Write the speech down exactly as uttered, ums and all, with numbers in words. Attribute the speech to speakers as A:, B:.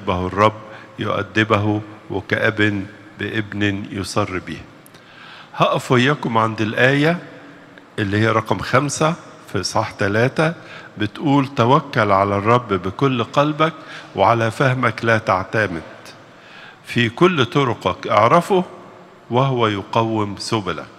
A: يحبه الرب يؤدبه وكأب بابن يصر به. هقف وياكم عند الآية اللي هي رقم خمسة في إصحاح ثلاثة، بتقول توكل على الرب بكل قلبك وعلى فهمك لا تعتمد، في كل طرقك اعرفه وهو يقوم سبلك.